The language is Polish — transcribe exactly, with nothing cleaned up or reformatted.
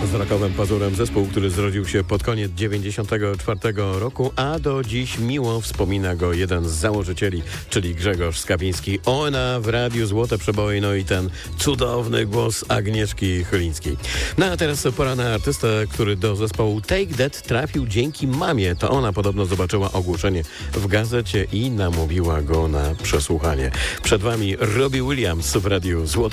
Z rockowym pazurem zespół, który zrodził się pod koniec dziewięćdziesiątego czwartego roku, a do dziś miło wspomina go jeden z założycieli, czyli Grzegorz Skawiński. Ona w radiu Złote Przeboje, no i ten cudowny głos Agnieszki Chylińskiej. No a teraz pora na artystę, który do zespołu Take That trafił dzięki mamie. To ona podobno zobaczyła ogłoszenie w gazecie i namówiła go na przesłuchanie. Przed wami Robbie Williams w radiu Złote